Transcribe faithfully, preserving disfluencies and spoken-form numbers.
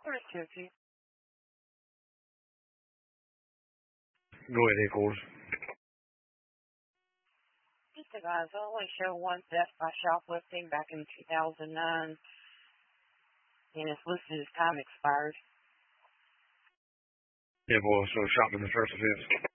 Where's Timothy? Go ahead, headquarters. Listen, guys, I only show one theft by shoplifting back in two thousand nine, and it's listed as time expired. Yeah, boy, so shopping the first offense.